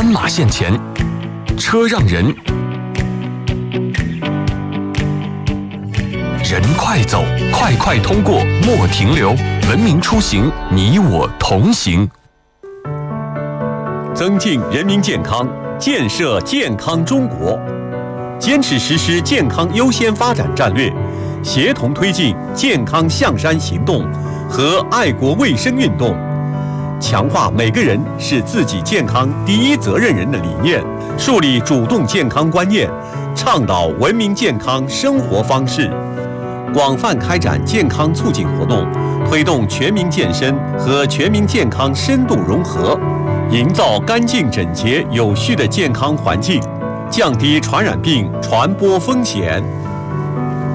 斑马线前，车让人，人快走，快快通过，莫停留。文明出行，你我同行。 增进人民健康，建设健康中国，坚持实施健康优先发展战略，协同推进健康向山行动和爱国卫生运动，强化每个人是自己健康第一责任人的理念，树立主动健康观念，倡导文明健康生活方式，广泛开展健康促进活动，推动全民健身和全民健康深度融合，营造干净整洁有序的健康环境，降低传染病传播风险。